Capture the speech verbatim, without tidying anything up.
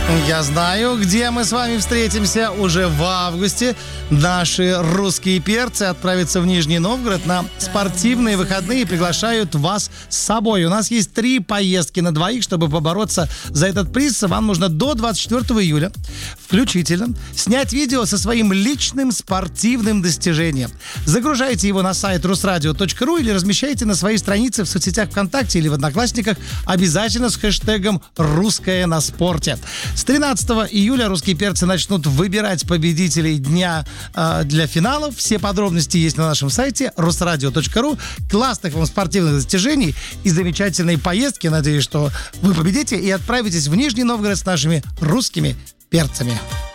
Я знаю, где мы с вами встретимся уже в августе. Наши русские перцы отправятся в Нижний Новгород на спортивные выходные и приглашают вас с собой. У нас есть три поездки на двоих. Чтобы побороться за этот приз, вам нужно до двадцать четвёртого июля включительно снять видео со своим личным спортивным достижением. Загружайте его на сайт русрадио точка ру или размещайте на своей странице в соцсетях ВКонтакте или в Одноклассниках, обязательно с хэштегом «Русское на спорте». С тринадцатого июля русские перцы начнут выбирать победителей дня э, для финалов. Все подробности есть на нашем сайте русрадио точка ру. Классных вам спортивных достижений и замечательной поездки. Надеюсь, что вы победите и отправитесь в Нижний Новгород с нашими русскими перцами.